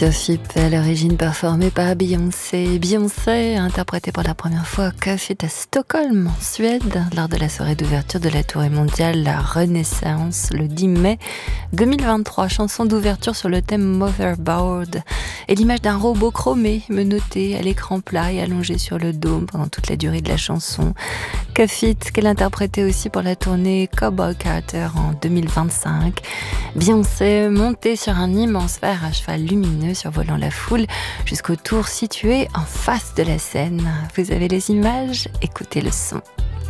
Sophie à l'origine performée par Beyoncé. Beyoncé a interprété pour la première fois Cuff It à Stockholm, en Suède, lors de la soirée d'ouverture de la tournée mondiale La Renaissance, le 10 mai 2023. Chanson d'ouverture sur le thème Motherboard et l'image d'un robot chromé menotté à l'écran plat et allongé sur le dôme pendant toute la durée de la chanson. Cuff It, qu'elle interprétait aussi pour la tournée Cowboy Carter en 2025. Beyoncé montée sur un immense ver à cheval lumineux survolant la foule jusqu'au tour situé en face de la scène. Vous avez les images? Écoutez le son.